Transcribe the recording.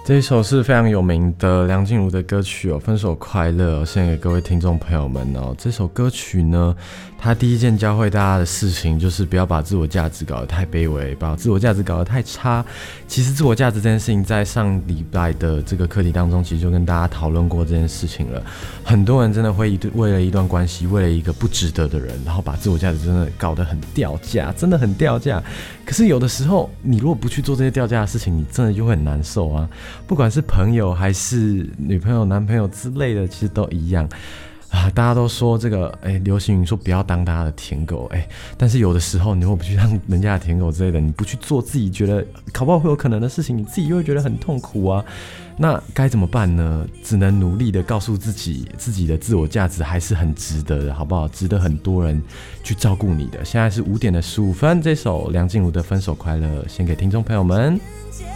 这一首是非常有名的梁静茹的歌曲哦，《分手快乐》哦，献给各位听众朋友们哦。这首歌曲呢，它第一件教会大家的事情就是不要把自我价值搞得太卑微，把自我价值搞得太差。其实自我价值这件事情，在上礼拜的这个课题当中，其实就跟大家讨论过这件事情了。很多人真的会为了一段关系，为了一个不值得的人，然后把自我价值真的搞得很掉价，真的很掉价。可是有的时候，你如果不去做这些掉价的事情，你真的就会很难受啊。不管是朋友还是女朋友、男朋友之类的，其实都一样啊。大家都说这个，流行语说不要当大家的舔狗，但是有的时候你如果不去当人家的舔狗之类的，你不去做自己觉得搞不好会有可能的事情，你自己又会觉得很痛苦啊。那该怎么办呢？只能努力的告诉自己，自己的自我价值还是很值得的，好不好？值得很多人去照顾你的。现在是5:15，这首梁静茹的《分手快乐》献给听众朋友们。